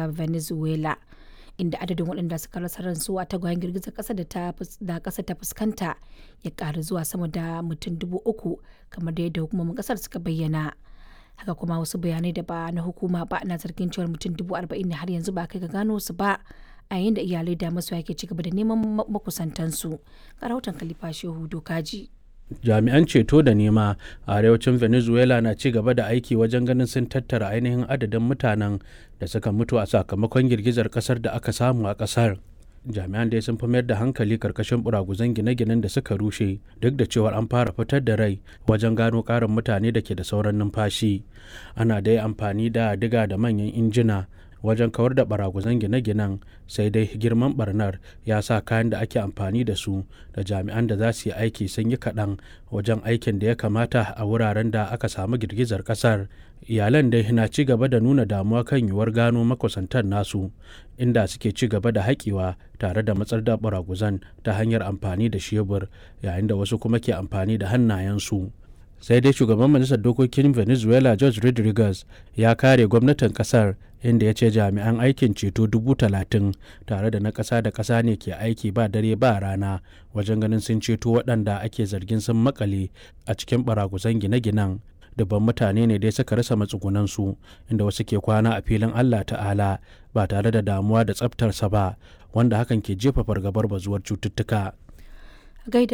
ta Venezuela, inda adadin waɗanda suka rasa ransu a tagwayen girgizar ƙasa da ƙasa ta fuskanta ya ƙaru zuwa sama da mutum 3,000 kamar da yadda hukumomin ƙasar suka bayyana. Haka kuma wasu bayanai da ba na hukuma ba na zargin cewar mutum 40,000 ne har yanzu ba kai ga gano su ba, a yayin da iyalai da masoya ke ci gaba da neman makusantansu. Ga rahoton Khalifa Shehu Dokaji. Jami'an ceto da nema a arewacin Venezuela na ci gaba da aiki wajen ganin sun tattara ainihin adadin mutanen da suka mutu a sakamakon girgizar kasar da aka samu a kasar. Jami'an dai sun fi mayar da hankali karkashin buraguzan gine-ginen da suka rushe, duk da cewar an fara fitar da rai wajen gano karin mutane da ke da sauran numfashi. Ana dai amfani da diga da manyan injina wajen kawar da baraguzan gine-ginen, sai dai girman barnar ya sa kayan da ake amfani da su da jami'an da za su yi aiki sun yi kaɗan wajen aikin da ya kamata a wuraren da aka samu girgizar ƙasar. Iyalan dai na ci gaba da nuna damuwa kan yiwuwar gano makusantan nasu, inda suke ci gaba da haƙewa tare da matsar da baraguzan ta hanyar amfani da shebur, yayin da wasu kuma ke amfani da hannayensu. Sai dai shugaban majalisar dokokin Venezuela Jorge Rodriguez ya kare gwamnatin kasar, inda ya ce jami'an aikin ceto 30,000 tare da na ƙasa da ƙasa ne ke aiki ba dare ba rana wajen ganin sun ceto waɗanda ake zargin sun makale a cikin baraguzan gine-ginen. Dubban mutane ne dai suka rasa matsugunansu, inda wasu ke kwana a filin Allah Ta'ala ba tare da damuwa da tsaftarsa ba, wanda hakan ke jefa fargabar bazuwar cututtuka.